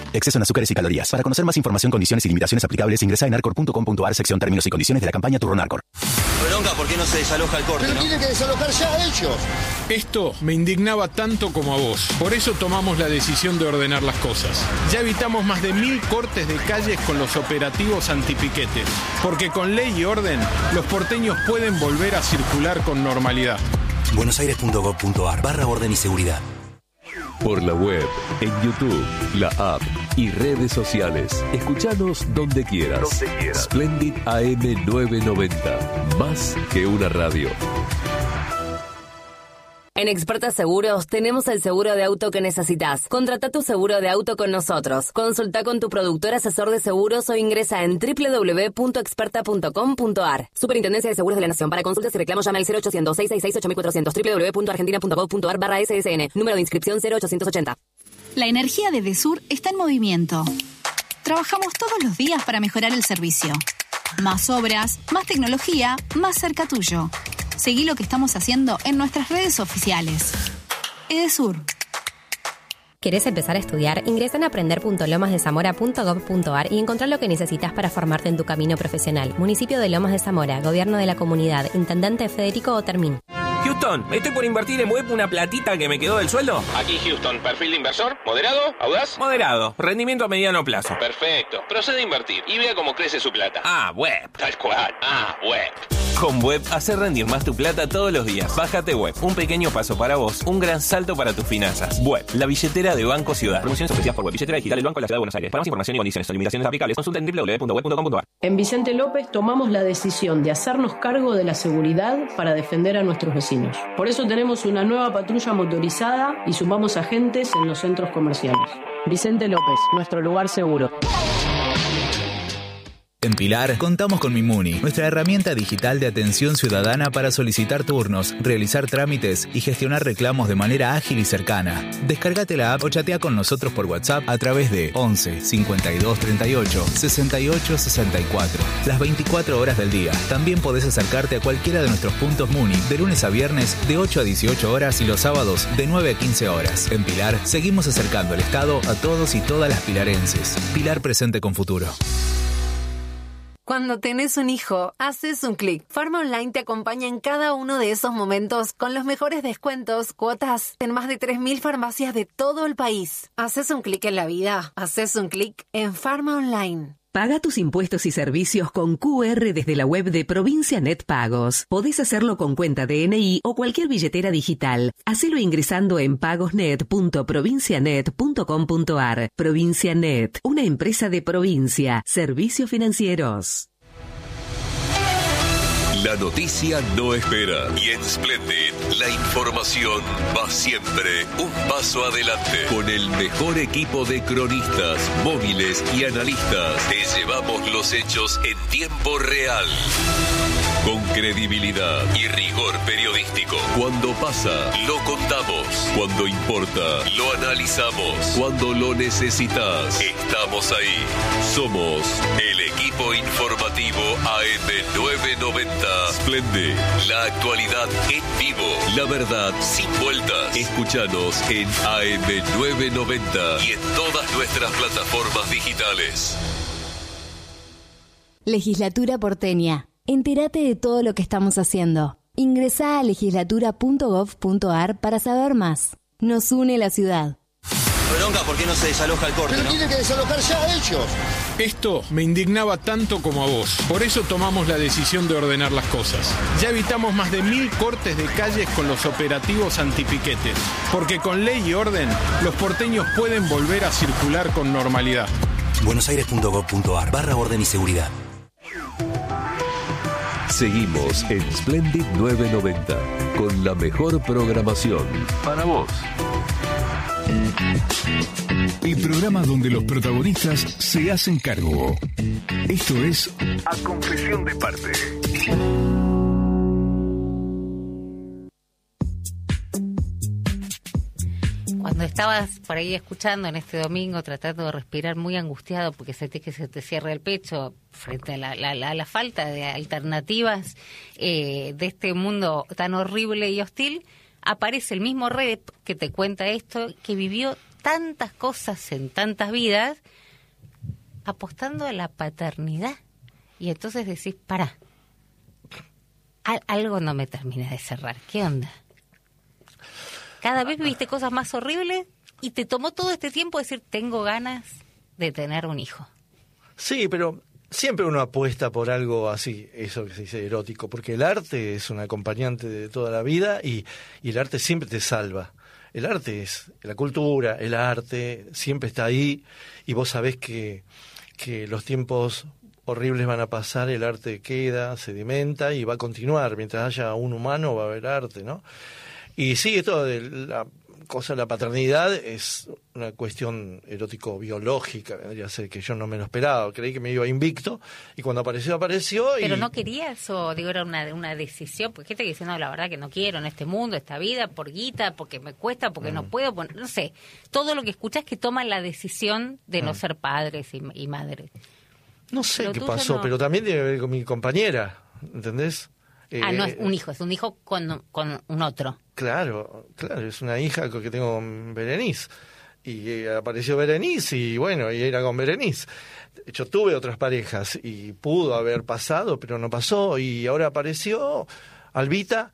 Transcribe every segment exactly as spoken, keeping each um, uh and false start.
Exceso en azúcares y calorías. Para conocer más información, condiciones y limitaciones aplicables, ingresa en arcor punto com punto ar, sección términos y condiciones de la campaña Turno Arcor. Bronca, ¿por qué no se desaloja el corte? Pero ¿no? tiene que desalojar ya ellos. Esto me indignaba tanto como a vos. Por eso tomamos la decisión de ordenar las cosas. Ya evitamos más de mil cortes de calles con los operativos antipiquetes. Porque con ley y orden, los porteños pueden volver a circular con normalidad. buenosaires punto gov punto ar barra orden y seguridad. Por la web, en YouTube, la app y redes sociales. Escuchanos donde quieras. Donde quieras. Splendid A M novecientos noventa. Más que una radio. En Expertas Seguros tenemos el seguro de auto que necesitas. Contrata tu seguro de auto con nosotros. Consulta con tu productor asesor de seguros o ingresa en doble u doble u doble u punto experta punto com punto ar. Superintendencia de Seguros de la Nación. Para consultas y reclamos llama al cero ochocientos, seiscientos sesenta y seis, ocho mil cuatrocientos. doble u doble u doble u punto argentina punto gov punto ar barra S S N. Número de inscripción cero ochocientos ochenta. La energía de Desur está en movimiento. Trabajamos todos los días para mejorar el servicio. Más obras, más tecnología, más cerca tuyo. Seguí lo que estamos haciendo en nuestras redes oficiales. Edesur. ¿Querés empezar a estudiar? Ingresa en aprender punto lomas de zamora punto gov punto ar y encontrar lo que necesitas para formarte en tu camino profesional. Municipio de Lomas de Zamora, Gobierno de la Comunidad, Intendente Federico Otermín. Houston, estoy por invertir en web una platita que me quedó del sueldo. Aquí Houston, perfil de inversor, moderado, audaz. Moderado, rendimiento a mediano plazo. Perfecto, procede a invertir y vea cómo crece su plata. Ah, web. Tal cual, ah, web. Con Web, hacer rendir más tu plata todos los días. Bájate Web, un pequeño paso para vos, un gran salto para tus finanzas. Web, la billetera de Banco Ciudad. Promociones ofrecidas por Web, billetera digital del Banco de la Ciudad de Buenos Aires. Para más información y condiciones o limitaciones aplicables, consulta en doble u doble u doble u punto web punto com punto ar. En Vicente López tomamos la decisión de hacernos cargo de la seguridad para defender a nuestros vecinos. Por eso tenemos una nueva patrulla motorizada y sumamos agentes en los centros comerciales. Vicente López, nuestro lugar seguro. En Pilar, contamos con Mimuni, nuestra herramienta digital de atención ciudadana para solicitar turnos, realizar trámites y gestionar reclamos de manera ágil y cercana. Descárgate la app o chatea con nosotros por WhatsApp a través de once, cincuenta y dos, treinta y ocho, sesenta y ocho, sesenta y cuatro. Las veinticuatro horas del día. También podés acercarte a cualquiera de nuestros puntos Muni, de lunes a viernes de ocho a dieciocho horas y los sábados de nueve a quince horas. En Pilar, seguimos acercando el Estado a todos y todas las pilarenses. Pilar presente con futuro. Cuando tenés un hijo, haces un clic. Farma Online te acompaña en cada uno de esos momentos con los mejores descuentos, cuotas en más de tres mil farmacias de todo el país. Haces un clic en la vida. Haces un clic en Farma Online. Paga tus impuestos y servicios con Q R desde la web de Provincia Net Pagos. Podés hacerlo con cuenta D N I o cualquier billetera digital. Hacelo ingresando en pagosnet punto provincianet punto com punto ar. Provincia Net, una empresa de provincia. Servicios financieros. La noticia no espera y en Splendid la información va siempre un paso adelante. Con el mejor equipo de cronistas, móviles y analistas te llevamos los hechos en tiempo real. Con credibilidad y rigor periodístico. Cuando pasa, lo contamos. Cuando importa, lo analizamos. Cuando lo necesitas, estamos ahí. Somos el equipo informativo A M novecientos noventa. Splendid, la actualidad en vivo. La verdad sin vueltas. Escúchanos en A M novecientos noventa y en todas nuestras plataformas digitales. Legislatura porteña. Entérate de todo lo que estamos haciendo. Ingresá a legislatura punto gov punto ar para saber más. Nos une la ciudad. Bronca, ¿por qué no se desaloja el corte? Pero ¿no? tiene que desalojar ya ellos. Esto me indignaba tanto como a vos. Por eso tomamos la decisión de ordenar las cosas. Ya evitamos más de mil cortes de calles con los operativos antipiquetes. Porque con ley y orden, los porteños pueden volver a circular con normalidad. buenosaires punto gov punto ar barra orden y seguridad. Seguimos en Splendid novecientos noventa con la mejor programación para vos. El programa donde los protagonistas se hacen cargo. Esto es A Confesión de Parte. Cuando estabas por ahí escuchando en este domingo, tratando de respirar muy angustiado porque sentís que se te cierra el pecho frente a la, la, la, la falta de alternativas eh, de este mundo tan horrible y hostil, aparece el mismo Rep que te cuenta esto, que vivió tantas cosas en tantas vidas, apostando a la paternidad. Y entonces decís, pará, al- algo no me termina de cerrar. ¿Qué onda? Cada vez viviste cosas más horribles y te tomó todo este tiempo decir, tengo ganas de tener un hijo. Sí, pero siempre uno apuesta por algo así, eso que se dice erótico, porque el arte es un acompañante de toda la vida y, y el arte siempre te salva. El arte es la cultura, el arte siempre está ahí y vos sabés que, que los tiempos horribles van a pasar, el arte queda, sedimenta y va a continuar. Mientras haya un humano va a haber arte, ¿no? Y sí, esto de la cosa de la paternidad es una cuestión erótico-biológica, vendría a ser que yo no me lo esperaba, creí que me iba invicto y cuando apareció, apareció. Y... Pero no querías, o digo, era una, una decisión, porque gente que dice, no, la verdad que no quiero en este mundo, esta vida, por guita, porque me cuesta, porque mm. no puedo, pues, no sé, todo lo que escuchas que toman la decisión de mm. no ser padres y, y madres. No sé Lo qué tuyo pasó, no. pero también tiene que ver con mi compañera, ¿entendés? Ah, eh, no es un hijo, es un hicho con, con un otro. Claro, claro, es una hija que tengo con Berenice. Y eh, apareció Berenice y bueno, y era con Berenice. Yo tuve otras parejas y pudo haber pasado, pero no pasó. Y ahora apareció Albita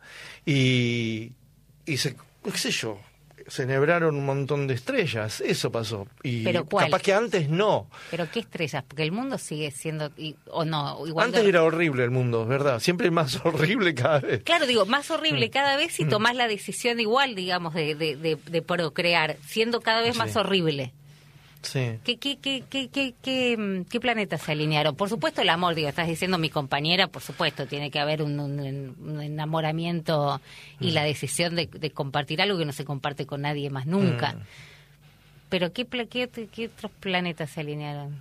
y, y se, qué sé yo, se enhebraron un montón de estrellas. Eso pasó. Y ¿Pero cuál? capaz que antes no. ¿Pero qué estrellas? Porque el mundo sigue siendo, y- o no, igual Antes de- era horrible el mundo, ¿verdad? Siempre es más horrible cada vez. Claro, digo, más horrible Mm. cada vez si Mm. tomás la decisión igual, digamos, de, de, de, de procrear, siendo cada vez más Sí. horrible. Sí. ¿Qué, qué, qué, qué, qué, qué, mm, qué planetas se alinearon? Por supuesto el amor, digo, estás diciendo mi compañera, por supuesto, tiene que haber un, un- un enamoramiento y Mm. la decisión de, de compartir algo que no se comparte con nadie más nunca. Mm. Pero ¿qué, pla- qué, qué otros planetas se alinearon?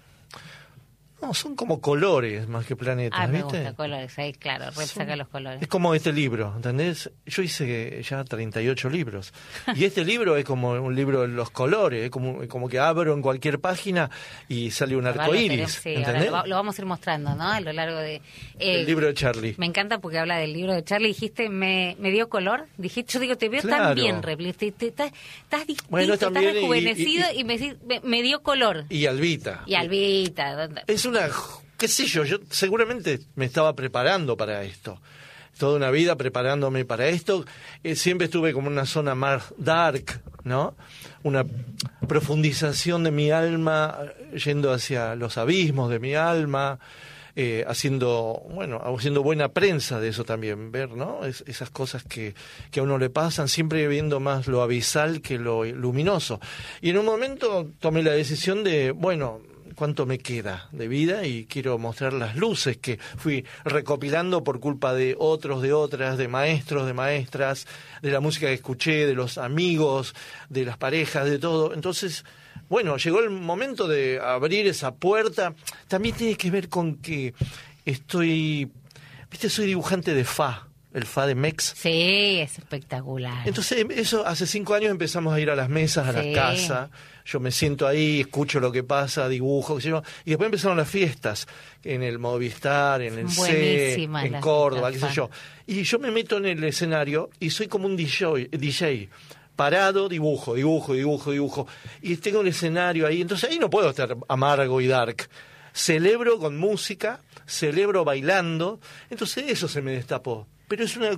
No, son como colores más que planetas, Ah, me ¿viste? gusta, colores, ahí claro, Rep saca los colores. Es como este libro, ¿entendés? Yo hice ya treinta y ocho libros. Y este libro es como un libro de los colores, es como, como que abro en cualquier página y sale un Ahora arco lo iris. tenemos, sí, ahora ¿entendés? lo, va- lo vamos a ir mostrando, ¿no? A lo largo de... eh, El libro de Charlie. Me encanta porque habla del libro de Charlie. Dijiste, me, me dio color. Dijiste, yo digo, te veo Claro. tan bien, Repli. Te- te- Estás estás distinto, Bueno, estás también, y- rejuvenecido y, y- me, decís, me, me dio color. Y Albita. Y Albita. ¿dónde? Es una, qué sé yo, yo seguramente me estaba preparando para esto. Toda una vida preparándome para esto. Eh, siempre estuve como en una zona más dark, ¿no? Una profundización de mi alma, eh, yendo hacia los abismos de mi alma, eh, haciendo, bueno, haciendo buena prensa de eso también, ver, ¿no? Es- esas cosas que, que a uno le pasan, siempre viendo más lo abisal que lo luminoso. Y en un momento tomé la decisión de, bueno, cuánto me queda de vida y quiero mostrar las luces que fui recopilando por culpa de otros, de otras, de maestros, de maestras, de la música que escuché, de los amigos, de las parejas, de todo. Entonces, bueno, llegó el momento de abrir esa puerta. También tiene que ver con que estoy, viste, soy dibujante de Fa, el Fa de Mex. Sí, es espectacular. Entonces, eso hace cinco años empezamos a ir a las mesas, a Sí. la casa. Yo me siento ahí, escucho lo que pasa, dibujo, qué sé yo. Y después empezaron las fiestas en el Movistar, en el C, Buenísimas en las Córdoba, qué fiestas, sé yo. Y yo me meto en el escenario y soy como un D J, D J. Parado, dibujo, dibujo, dibujo, dibujo. Y tengo el escenario ahí. Entonces ahí no puedo estar amargo y dark. Celebro con música, celebro bailando. Entonces eso se me destapó. Pero es una...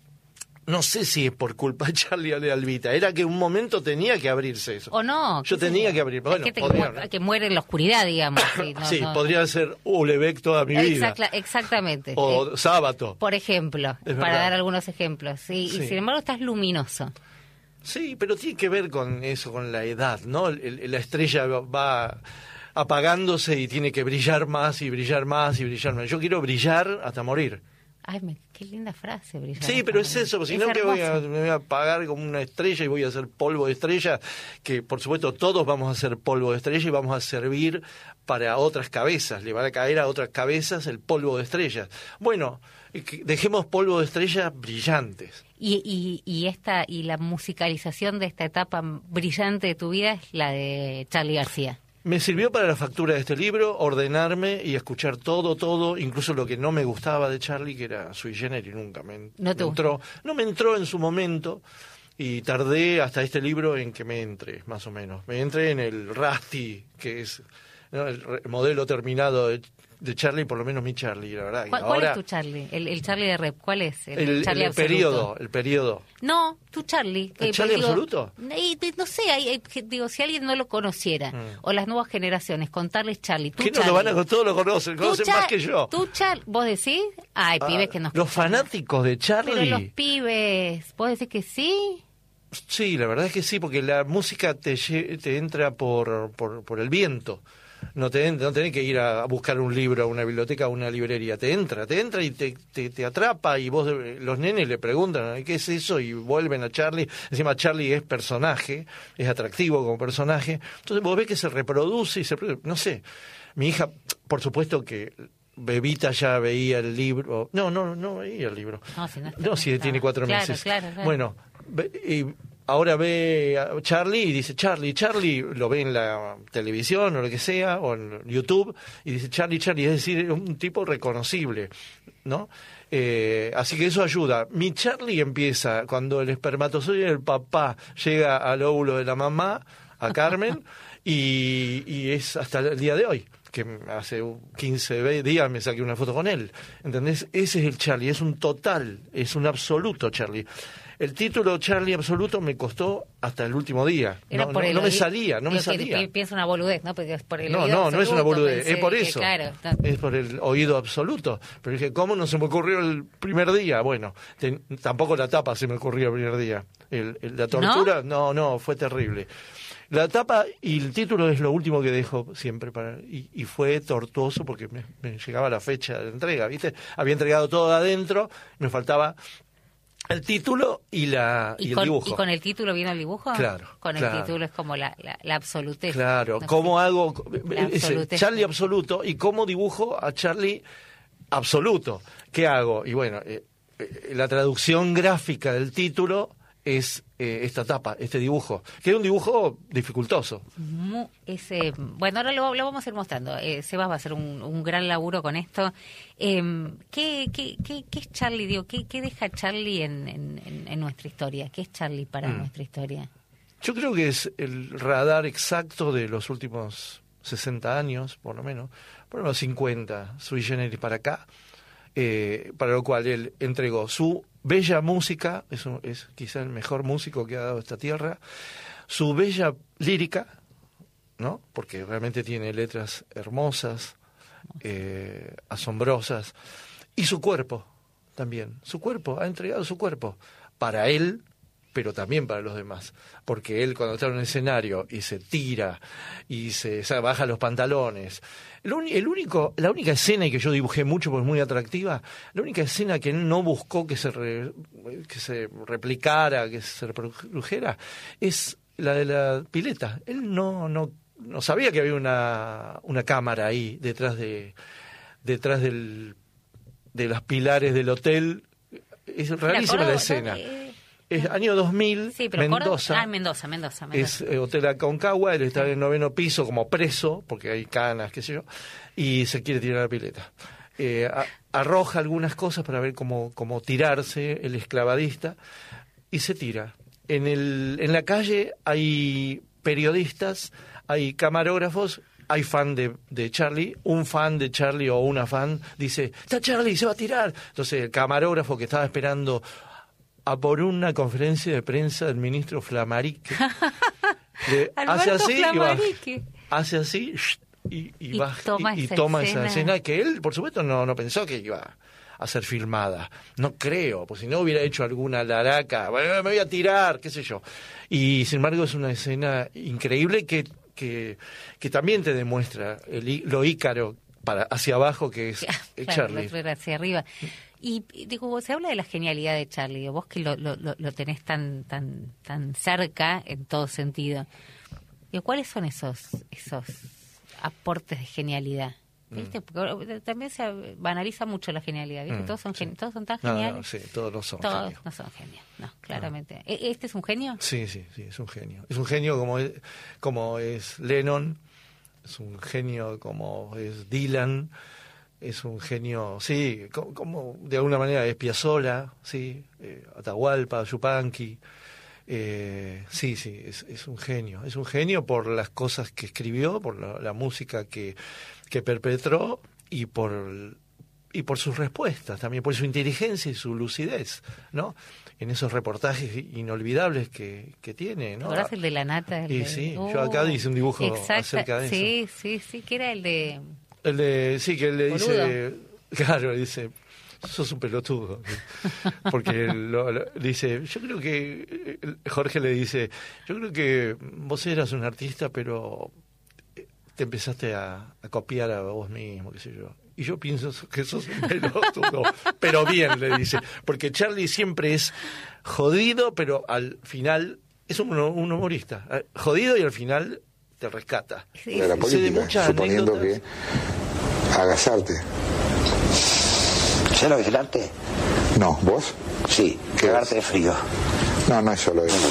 No sé si es por culpa de Charlie o de Albita. Era que un momento tenía que abrirse eso. ¿O no? Yo qué sé tenía yo. que abrir. Hay Bueno, gente que, podría, mu- ¿no? que muere en la oscuridad, digamos. Sí, no, sí, no, podría ser Ulebeck toda mi vida. Exacta- exactamente. O Eh, Sábato. Por ejemplo, Es para verdad. dar algunos ejemplos. Sí, Sí. Y sin embargo estás luminoso. Sí, pero tiene que ver con eso, con la edad, ¿no? El- el- la estrella va apagándose y tiene que brillar más y brillar más y brillar más. Yo quiero brillar hasta morir. Ay, me- qué linda frase, Brilla. Sí, pero es eso, si Es no que voy a, hermoso. me voy a apagar como una estrella y voy a hacer polvo de estrella, que por supuesto todos vamos a hacer polvo de estrella y vamos a servir para otras cabezas, le van a caer a otras cabezas el polvo de estrellas. Bueno, y que dejemos polvo de estrellas brillantes. Y, y, y esta y la musicalización de esta etapa brillante de tu vida es la de Charly García. Me sirvió para la factura de este libro ordenarme y escuchar todo, todo, incluso lo que no me gustaba de Charlie, que era sui generis, nunca me, No te me entró. No me entró en su momento y tardé hasta este libro en que me entre, más o menos. Me entré en el Rusty, que es, ¿no?, el, el modelo terminado de, de Charlie, por lo menos mi Charlie, la verdad. ¿Cuál, ahora, ¿Cuál es tu Charlie? El, el Charlie de Rep, ¿cuál es? El, el, Charlie el periodo, el periodo. No, tu Charlie. ¿El eh, Charlie digo, absoluto? eh, no sé, hay, hay, digo, si alguien no lo conociera, mm. o las nuevas generaciones, contarles Charlie. ¿Qué no lo van a todos lo conocen? Conocen más que yo. ¿Tú, Charlie? ¿Vos decís? Ay, ah, pibes que no. Los fanáticos de Charlie. Pero los pibes, ¿vos decís que sí? Sí, la verdad es que sí, porque la música te, te entra por, por, por el viento. No, te, no tenés que ir a buscar un libro a una biblioteca o una librería. Te entra, te entra y te, te, te atrapa. Y vos, los nenes le preguntan, ¿qué es eso? Y vuelven a Charlie. Encima Charlie es personaje, es atractivo como personaje. Entonces vos ves que se reproduce y se reproduce. No sé, mi hija, por supuesto que Bebita ya veía el libro. No, no, no veía el libro. No, si, no, no, si tiene cuatro claro, meses. Claro, claro. Bueno, y ahora ve a Charlie y dice Charlie, Charlie, lo ve en la televisión o lo que sea, o en YouTube, y dice Charlie, Charlie, es decir, es un tipo reconocible, ¿no? Eh, así que eso ayuda. Mi Charlie empieza cuando el espermatozoide del papá llega al óvulo de la mamá, a Carmen, y, y es hasta el día de hoy, que hace quince días me saqué una foto con él, ¿entendés? Ese es el Charlie, es un total, es un absoluto Charlie. El título Charlie absoluto me costó hasta el último día. Era no por no, el no me oído, salía, no me salía. Que piensa una boludez, ¿no? Porque es por el no, oído no, absoluto, no es una boludez, es por que, eso. Claro, no. Es por el oído absoluto. Pero dije, ¿cómo no se me ocurrió el primer día? Bueno, te, tampoco la tapa se me ocurrió el primer día. El, el, la tortura, no, no, no, fue terrible. La tapa y el título es lo último que dejo siempre para y, y fue tortuoso porque me, me llegaba la fecha de la entrega, ¿viste? Había entregado todo adentro, me faltaba el título y la y, ¿Y, el con, dibujo. ¿Y con el título viene el dibujo? Claro. Con el claro. título es como la, la, la absolutez. Claro. No ¿Cómo sé. hago La ese absolutez. Charlie absoluto y cómo dibujo a Charlie absoluto? ¿Qué hago? Y bueno, eh, eh, la traducción gráfica del título es eh, esta tapa, este dibujo, que es un dibujo dificultoso. Mu- ese, bueno, ahora lo, lo vamos a ir mostrando. Eh, Sebas va a hacer un, un gran laburo con esto. Eh, ¿qué, qué, qué, ¿Qué es Charlie? Digo, ¿qué, qué deja Charlie en, en, en nuestra historia? ¿Qué es Charlie para Mm. nuestra historia? Yo creo que es el radar exacto de los últimos sesenta años, por lo menos, por lo menos cincuenta, sui generis para acá, eh, para lo cual él entregó su bella música, es, un, es quizá el mejor músico que ha dado esta tierra, su bella lírica, ¿no? Porque realmente tiene letras hermosas, eh, asombrosas, y su cuerpo también, su cuerpo, ha entregado su cuerpo para él, pero también para los demás, porque él cuando está en un escenario y se tira y se, se baja los pantalones, el, un, el único, la única escena y que yo dibujé mucho porque es muy atractiva, la única escena que él no buscó que se re, que se replicara, que se reprodujera, es la de la pileta. Él no no no sabía que había una una cámara ahí detrás de detrás del de los pilares del hotel. Es rarísima la escena. Es año dos mil, Sí, pero Mendoza. Córdoba- Ah, Mendoza, Mendoza, Mendoza. Es eh, Hotel Aconcagua, él está en el noveno piso como preso, porque hay canas, qué sé yo, y se quiere tirar a la pileta. Eh, a- arroja algunas cosas para ver cómo, cómo tirarse el esclavadista, y se tira. En, el, en la calle hay periodistas, hay camarógrafos, hay fan de, de Charlie, un fan de Charlie o una fan dice, está Charlie, se va a tirar. Entonces el camarógrafo que estaba esperando a por una conferencia de prensa del ministro Flamarique, le hace así y baja, hace así y, y, Y baja, toma y, y esa toma esa escena. escena que él, por supuesto, no, no pensó que iba a ser filmada. No creo, pues si no hubiera hecho alguna laraca, bueno, me voy a tirar, qué sé yo. Y sin embargo es una escena increíble que, que, que también te demuestra el, í- lo ícaro para hacia abajo que es eh, Claro, Charlie. lo otro hacia arriba. Y y, digo, se habla de la genialidad de Charlie, vos que lo, lo, lo lo tenés tan tan tan cerca en todo sentido. Digo, ¿cuáles son esos esos aportes de genialidad? ¿Viste? Porque ahora también se banaliza mucho la genialidad, ¿viste? Mm, todos son sí. gen- todos son tan No, no, geniales. no, sí, todos no son Todos genios. no son genios, no, claramente. ¿E- ¿Este es un genio? Sí, sí, sí, es un genio. Es un genio como es, como es Lennon, es un genio como es Dylan, es un genio, sí, como, como de alguna manera es Piazzolla, sí, eh, Atahualpa, Yupanqui, Eh, sí, sí, es, es un genio. Es un genio por las cosas que escribió, por la, la música que, que perpetró y por, y por sus respuestas, también por su inteligencia y su lucidez, ¿no? En esos reportajes inolvidables que, que tiene, ¿no? ¿Ahora es el de la nata? El y de... sí, oh, yo acá hice un dibujo exacta, acerca de sí, eso. Sí, sí, sí, que era el de... El de, sí, que él le Boludo. dice, claro, dice, sos un pelotudo, porque lo, lo, dice, yo creo que, Jorge le dice, yo creo que vos eras un artista, pero te empezaste a, a copiar a vos mismo, qué sé yo. Y yo pienso que sos un pelotudo, pero bien, le dice, porque Charlie siempre es jodido, pero al final es un, un humorista, jodido y al final te rescata. De la política, suponiendo anécdotas. Que hagas arte. ¿Sabes lo que es el arte? No, ¿vos? Sí, cagarte de frío. No, no es solo eso.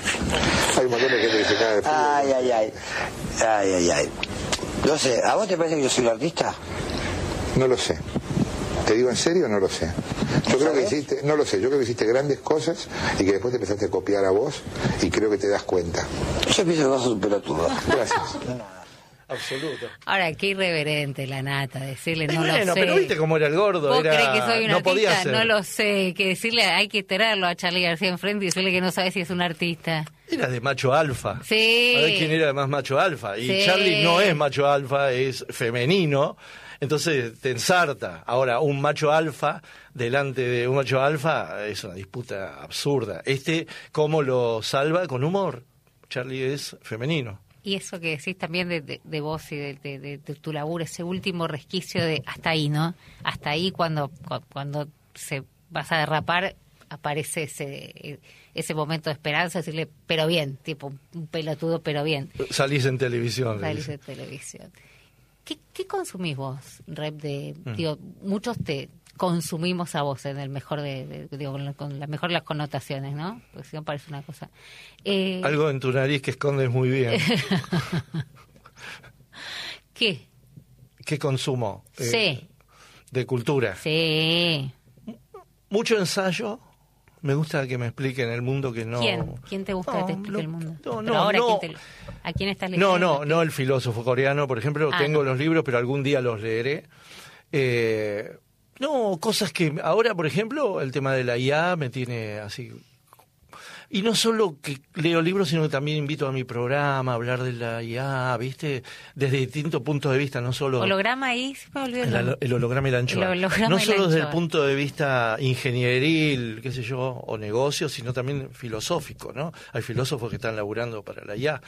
Hay un montón de gente que se caga de frío. Ay, ay, ay. Ay, ay, ay. No sé, ¿a vos te parece que yo soy un artista? No lo sé. ¿Te digo en serio? No lo sé. Yo creo que hiciste, no lo sé, yo creo que hiciste grandes cosas y que después te empezaste a copiar a vos y creo que te das cuenta. Yo pienso que vos sos un pelotudo. Gracias. Absoluto. Ahora, qué irreverente la nata, decirle no bueno, lo sé. Pero viste cómo era el gordo. ¿Vos era... crees que soy un no artista? No lo sé. Que decirle, hay que tenerlo a Charlie García enfrente y decirle que no sabe si es un artista. Era de macho alfa. Sí. A ver quién era más macho alfa. Y sí. Charlie no es macho alfa, es femenino. Entonces te ensarta. Ahora, un macho alfa delante de un macho alfa es una disputa absurda. Este, ¿cómo lo salva? Con humor. Charlie es femenino. Y eso que decís también de, de, de vos y de, de, de, de tu laburo, ese último resquicio de hasta ahí, ¿no? Hasta ahí cuando cuando se vas a derrapar aparece ese ese momento de esperanza, decirle, pero bien, tipo un pelotudo, pero bien. Salís en televisión. Salís en televisión. ¿Qué, qué consumís vos, Rep? De, mm. digo, muchos te consumimos a vos en el mejor de, de digo, con, la, con la mejor de las connotaciones, ¿no? Porque si no parece una cosa. Eh... Algo en tu nariz que escondes muy bien. ¿Qué? ¿Qué consumo? Sí. Eh, de cultura. Sí. Mucho ensayo. Me gusta que me expliquen el mundo que no... ¿Quién? ¿Quién te gusta no, que te explique no, el mundo? No, pero no, ahora, no. ¿quién te, ¿a quién estás leyendo? No, no, no el filósofo coreano, por ejemplo. Ah, tengo no. los libros, pero algún día los leeré. Eh, no, cosas que... Ahora, por ejemplo, el tema de la I A me tiene así... Y no solo que leo libros, sino que también invito a mi programa a hablar de la I A, ¿viste? Desde distintos puntos de vista, no solo... Holograma ahí, se me olvidó. El, el holograma y la anchoa. El holograma no y solo la desde anchoa. el punto de vista ingenieril, qué sé yo, o negocio, sino también filosófico, ¿no? Hay filósofos que están laburando para la I A.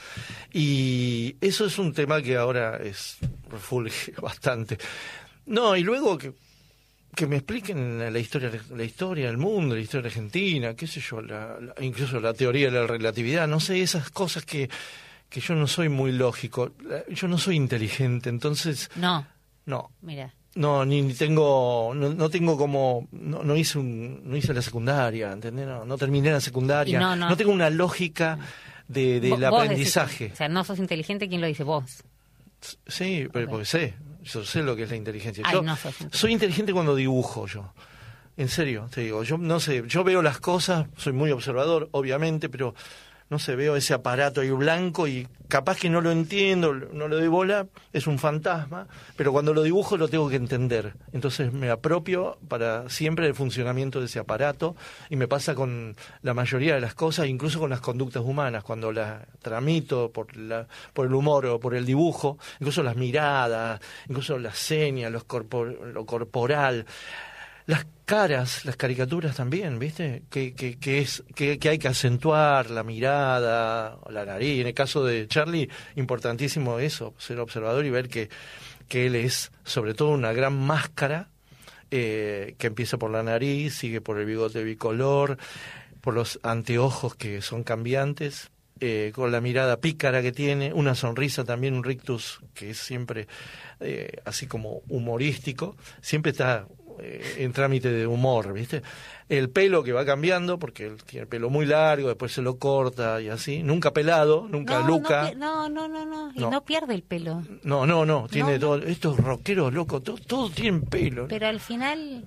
Y eso es un tema que ahora es refulge bastante. No, y luego que... que me expliquen la historia la historia del mundo, la historia argentina, qué sé yo, la, la, incluso la teoría de la relatividad, no sé, esas cosas que, que yo no soy muy lógico, yo no soy inteligente, entonces... No. No. Mira. No, ni, ni tengo, no, no tengo como, no, no hice un, no hice la secundaria, ¿entendés? No, no terminé la secundaria, no, no. no tengo una lógica de, del aprendizaje. Decís, o sea, no sos inteligente, ¿quién lo dice? Vos. Sí, pero okay. Porque sé, yo sé lo que es la inteligencia. Ay, yo no sos inteligente. Soy inteligente cuando dibujo yo. En serio, te digo, yo no sé, yo veo las cosas, soy muy observador, obviamente, pero no sé, veo ese aparato ahí blanco y capaz que no lo entiendo, no le doy bola, es un fantasma, pero cuando lo dibujo lo tengo que entender. Entonces me apropio para siempre del funcionamiento de ese aparato y me pasa con la mayoría de las cosas, incluso con las conductas humanas, cuando las tramito por, la, por el humor o por el dibujo, incluso las miradas, incluso las señas, los corpor, lo corporal. Las caras, las caricaturas también, ¿viste? Que, que, que, es, que, que hay que acentuar la mirada, la nariz. En el caso de Charlie, importantísimo eso, ser observador y ver que, que él es, sobre todo, una gran máscara eh, que empieza por la nariz, sigue por el bigote bicolor, por los anteojos que son cambiantes, eh, con la mirada pícara que tiene, una sonrisa también, un rictus que es siempre eh, así como humorístico, siempre está... en trámite de humor, ¿viste? El pelo que va cambiando, porque él tiene el pelo muy largo, después se lo corta y así, nunca pelado, nunca no, luca. No, no, no, no, y no. no pierde el pelo. No, no, no, tiene no, todo, no. estos rockeros locos, todos, todos tienen pelo. ¿no? Pero al final,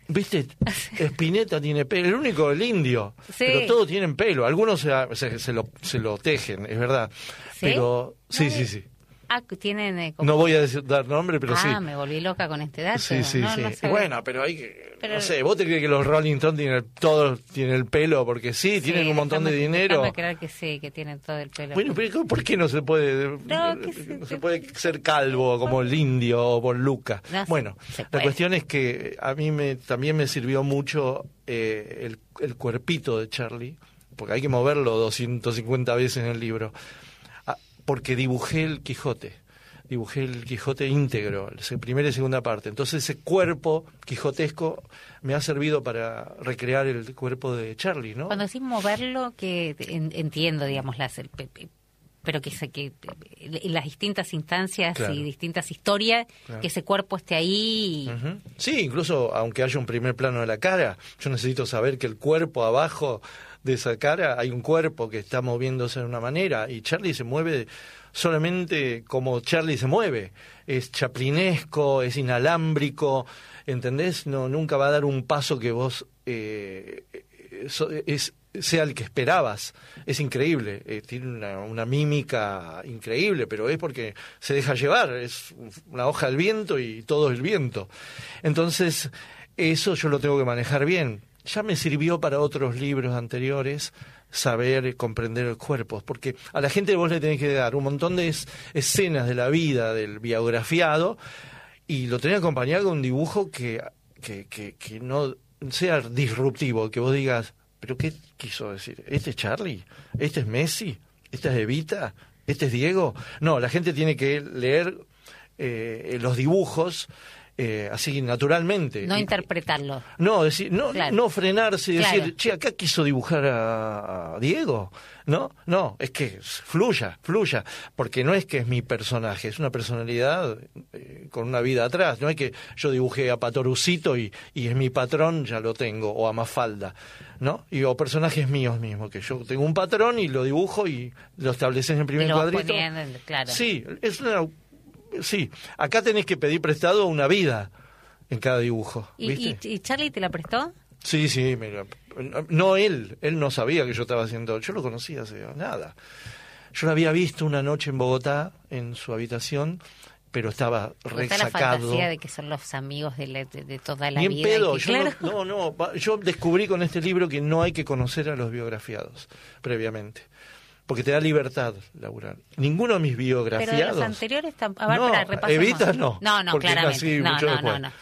¿Viste? Spinetta tiene pelo, el único el indio, Sí. pero todos tienen pelo, algunos se, se, se lo, se lo tejen, es verdad. ¿Sí? Pero sí, No, sí, sí. Ah, tienen... eh, como- No voy a decir, dar nombre, pero ah, sí. me volví loca con este dato. Sí, sí, no, sí. no sabía. Bueno, pero hay que... Pero- No sé, ¿vos te crees que los Rolling Stones tienen el- todos tienen el pelo? Porque sí, tienen un montón de déjame- dinero. déjame creer que sí, que tienen todo el pelo. Bueno, pero ¿por qué no se puede No, que no se puede ser calvo como el indio o por Luca? No, Bueno, se la puede. cuestión es que a mí me también me sirvió mucho eh, el, el cuerpito de Charlie, porque hay que moverlo doscientas cincuenta veces en el libro, ah, porque dibujé el Quijote. Dibujé el Quijote íntegro, la primera y segunda parte. Entonces ese cuerpo quijotesco me ha servido para recrear el cuerpo de Charlie, ¿no? Cuando decís moverlo, que en- entiendo, digamos, las, el- pe- pe- pero que, se, que en las distintas instancias Claro. y distintas historias, Claro. que ese cuerpo esté ahí. y- Ujú. Sí, incluso aunque haya un primer plano de la cara, yo necesito saber que el cuerpo abajo de esa cara hay un cuerpo que está moviéndose de una manera y Charlie se mueve solamente como Charlie se mueve. Es chaplinesco, es inalámbrico, ¿entendés? No, nunca va a dar un paso que vos eh, so- es, sea el que esperabas. Es increíble, eh, tiene una, una mímica increíble, pero es porque se deja llevar, es una hoja del viento y todo es el viento. Entonces, eso yo lo tengo que manejar bien. Ya me sirvió para otros libros anteriores saber eh, comprender los cuerpos, porque a la gente vos le tenés que dar un montón de es- escenas de la vida del biografiado y lo tenés que acompañar con un dibujo que, que, que, que no sea disruptivo, que vos digas, ¿pero qué quiso decir? ¿Este es Charlie? ¿Este es Messi? ¿Esta es Evita? ¿Este es Diego? No, la gente tiene que leer eh, los dibujos eh, así naturalmente. No Y- interpretarlo. no, decir, no, Claro. no frenarse y decir, Claro. che, acá quiso dibujar a, a Diego. No, no, es que fluya, fluya, porque no es que es mi personaje, es una personalidad eh, con una vida atrás. No es que yo dibujé a Patorucito y, y es mi patrón, ya lo tengo, o a Mafalda, ¿no? Y o personajes míos mismos, que yo tengo un patrón y lo dibujo y lo estableces en primer Y lo vas cuadrito. poniendo en- claro. Sí, es una, sí, acá tenés que pedir prestado una vida en cada dibujo, ¿Y, ¿viste? y, y Charlie te la prestó? Sí, sí, mira, no él, él no sabía que yo estaba haciendo, yo lo conocía hace nada. Yo lo había visto una noche en Bogotá, en su habitación, pero estaba re Está la sacado. fantasía de que son los amigos de, la- de, de toda la Ni en vida. pedo, y que, yo claro, no, no, no, va- yo descubrí con este libro que no hay que conocer a los biografiados previamente, porque te da libertad laboral. Ninguno de mis pero de biografiados... los anteriores tam- a ver, No, para, repasemos. Evita no, No, no, porque claramente. nací No, mucho no, después. no, no.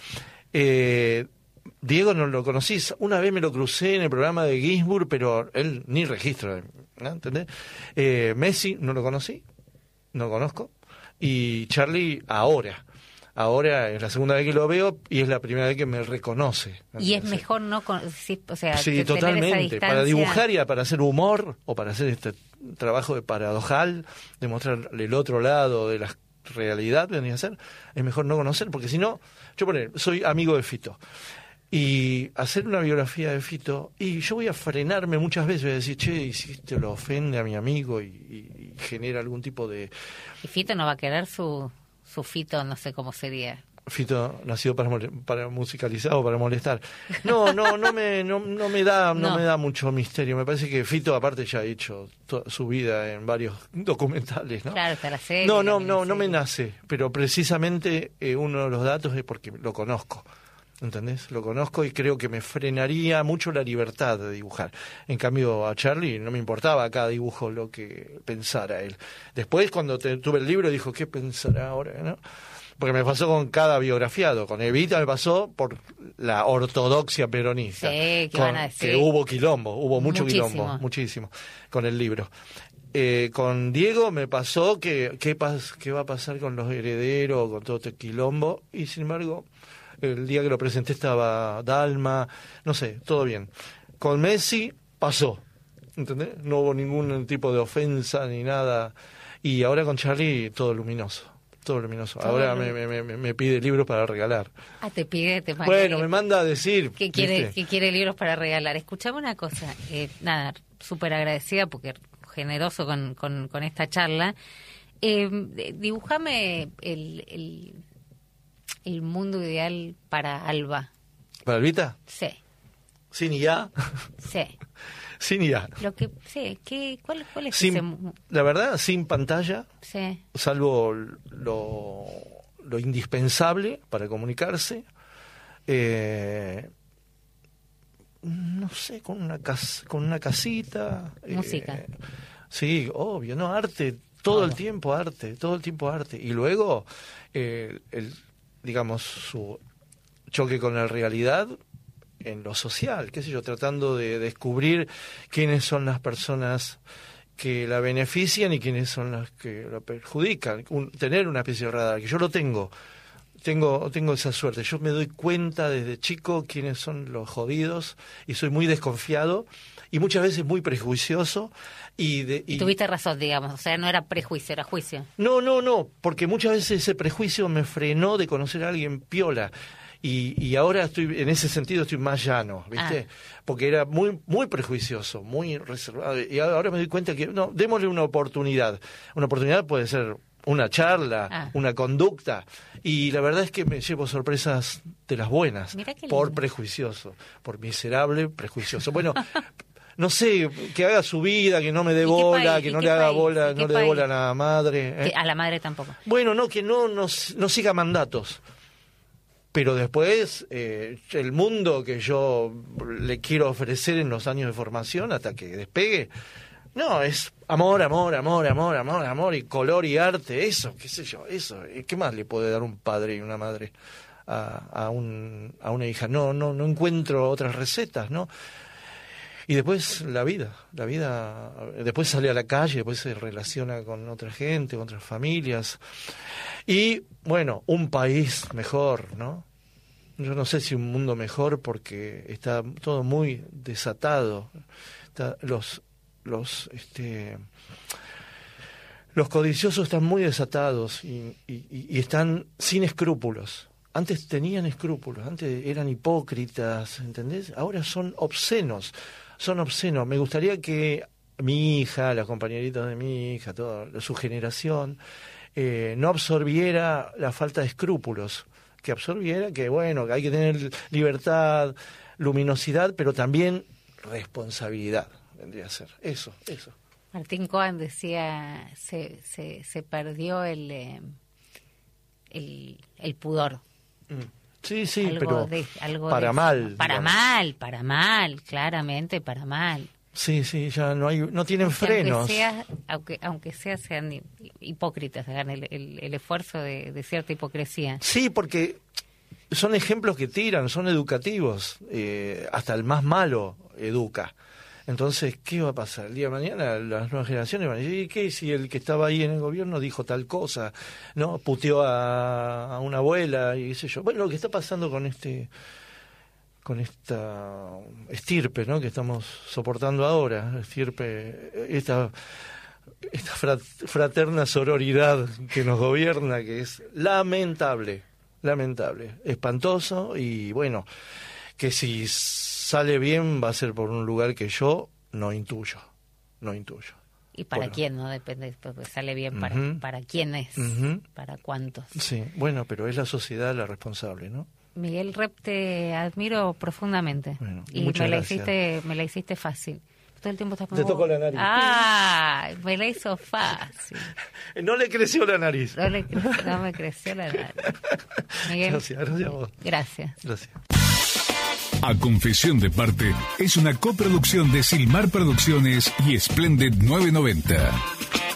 Eh, Diego no lo conocí, una vez me lo crucé en el programa de Ginsburg, pero él ni registro, ¿no? ¿Entendés? Eh, Messi no lo conocí, no lo conozco, y Charlie ahora, ahora es la segunda vez que lo veo y es la primera vez que me reconoce. Y es mejor no con, sí, o sea, Sí, tener esa totalmente. distancia. Para dibujar y para hacer humor o para hacer este trabajo de paradojal, de mostrar el otro lado de la realidad, vendría a ser, es mejor no conocer, porque si no, yo poner, soy amigo de Fito. Y hacer una biografía de Fito, y yo voy a frenarme muchas veces, voy a decir, che, y si esto lo ofende a mi amigo y, y- y genera algún tipo de... Y Fito no va a querer su, su Fito, no sé cómo sería. Fito nació para, mole- para musicalizar o para molestar. No, no, no me, no, no me da, no, No. me da mucho misterio. Me parece que Fito, aparte, ya ha hecho toda su vida en varios documentales, ¿no? Claro, está la serie. No, la no, no, no me miniserie. nace. Pero precisamente eh, uno de los datos es porque lo conozco. ¿Entendés? Lo conozco y creo que me frenaría mucho la libertad de dibujar. En cambio, a Charlie no me importaba cada dibujo lo que pensara él. Después, cuando te- tuve el libro, dijo, ¿qué pensará ahora? ¿No? Porque me pasó con cada biografiado. Con Evita me pasó por la ortodoxia peronista. Sí, ¿qué Con- van a decir? Que hubo quilombo, hubo mucho Muchísimo. quilombo, muchísimo, con el libro. Eh, con Diego me pasó que ¿qué, pas- qué va a pasar con los herederos, con todo este quilombo, y sin embargo, el día que lo presenté estaba Dalma, no sé, todo bien. Con Messi pasó, ¿entendés? No hubo ningún tipo de ofensa ni nada, y ahora con Charlie todo luminoso. Todo luminoso. Todo Ahora lum- me, me, me, me pide libros para regalar. Ah, te pide, te manda- Bueno, me manda a decir. que quiere, ¿viste? que quiere libros para regalar. Escuchame una cosa, eh, nada, súper agradecida porque generoso con, con, con esta charla. Eh, dibújame el, el, el mundo ideal para Alba. ¿Para Elvita? Sí. ¿Sin I A? Sí. Sin I A. Lo que, sí, ¿qué, cuál, ¿cuál es sin, ese...? La verdad, sin pantalla, sí. salvo lo, lo indispensable para comunicarse. Eh, no sé, con una, cas, con una casita. Música. Eh, sí, obvio, no, arte, todo, todo el tiempo arte, todo el tiempo arte. Y luego, eh, el, digamos, su choque con la realidad en lo social, qué sé yo, tratando de descubrir quiénes son las personas que la benefician y quiénes son las que la perjudican. Un, tener una especie de radar, que yo lo tengo, tengo, tengo esa suerte. Yo me doy cuenta desde chico quiénes son los jodidos y soy muy desconfiado y muchas veces muy prejuicioso. Y, de, y... y tuviste razón, digamos, o sea, no era prejuicio, era juicio. No, no, no, porque muchas veces ese prejuicio me frenó de conocer a alguien piola. Y, y ahora estoy, en ese sentido, estoy más llano, ¿viste? Ah. Porque era muy muy prejuicioso, muy reservado. Y ahora me doy cuenta que, no, démosle una oportunidad. Una oportunidad puede ser una charla, ah. una conducta. Y la verdad es que me llevo sorpresas de las buenas. Por prejuicioso, por miserable prejuicioso. Bueno, no sé, que haga su vida, que no me dé bola, que no le haga bola, no le dé bola a la madre. ¿eh? A la madre tampoco. Bueno, no, que no, no, no siga mandatos. Pero después, eh, el mundo que yo le quiero ofrecer en los años de formación hasta que despegue, no, es amor, amor, amor, amor, amor, amor, y color y arte, eso, qué sé yo, eso. ¿Qué más le puede dar un padre y una madre a, a, un, a una hija? No, no, no encuentro otras recetas, ¿no? Y después la vida, la vida, después sale a la calle, después se relaciona con otra gente, con otras familias. Y, bueno, un país mejor, ¿no? Yo no sé si un mundo mejor porque está todo muy desatado. Está, los, los, este, los codiciosos están muy desatados y, y, y están sin escrúpulos. Antes tenían escrúpulos, antes eran hipócritas, ¿entendés? Ahora son obscenos, son obscenos. Me gustaría que mi hija, las compañeritas de mi hija, toda su generación, eh, no absorbiera la falta de escrúpulos, que absorbiera que, bueno, que hay que tener libertad, luminosidad, pero también responsabilidad, vendría a ser. Eso, eso. Martín Cohen decía, se, se, se perdió el, eh, el, el pudor. Sí, sí, algo pero de, algo para de, mal. Para digamos. mal, para mal, claramente para mal. Sí, sí, ya no hay, no tienen Porque frenos. Aunque sea, aunque, aunque sea, sean hipócritas, hagan el, el, el esfuerzo de, de cierta hipocresía. Sí, porque son ejemplos que tiran, son educativos. Eh, hasta el más malo educa. Entonces, ¿qué va a pasar? El día de mañana las nuevas generaciones van a decir, ¿y qué si el que estaba ahí en el gobierno dijo tal cosa? ¿No? Puteó a, a una abuela y qué sé yo. Bueno, lo que está pasando con este con esta estirpe, ¿no?, que estamos soportando ahora, estirpe, esta, esta fraterna sororidad que nos gobierna, que es lamentable, lamentable, espantoso, y bueno, que si sale bien va a ser por un lugar que yo no intuyo, no intuyo. ¿Y para bueno. quién? No depende, porque sale bien para, uh-huh. para quién es, uh-huh. para cuántos. Sí, bueno, pero es la sociedad la responsable, ¿no? Miguel Rep, te admiro profundamente. Bueno, y muchas me la gracias. hiciste, me la hiciste fácil. Todo el tiempo estás Te tocó la nariz. Ah, me la hizo fácil. No le creció la nariz. No, le creció, no me creció la nariz. Miguel, gracias, gracias a vos. Gracias. Gracias. A Confesión de Parte es una coproducción de Silmar Producciones y Splendid novecientos noventa.